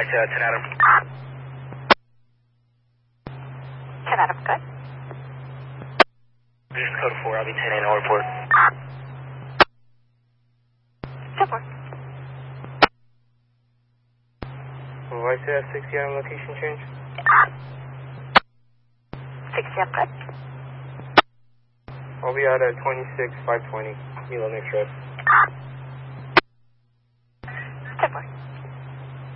10 Adam. 10 Adam, good. Just code 4, I'll be 10 in all report. 10-4. Will I say that 60 Adam location change? 60 Adam, good. I'll be out at 26, 520, Milo next road.